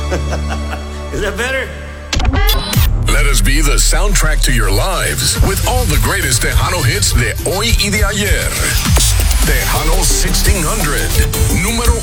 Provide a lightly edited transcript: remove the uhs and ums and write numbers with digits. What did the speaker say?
Is that better? Let us be the soundtrack to your lives with all the greatest Tejano hits de hoy y de ayer. Tejano 1600, número